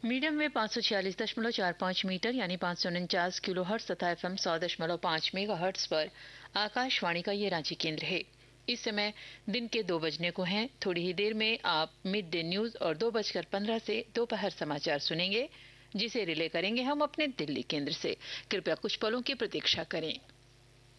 Medium wave 546.45 metre यानी 549 kilohertz तथा FM 100.5 megahertz पर आकाशवाणी का ये रांची केंद्र है। इस समय दिन के 2 बजने को हैं। थोड़ी ही देर में आप मिड डे न्यूज और 2:15 से दोपहर समाचार सुनेंगे, जिसे रिले करेंगे हम अपने दिल्ली केंद्र से। कृपया कुछ पलों की प्रतीक्षा करें।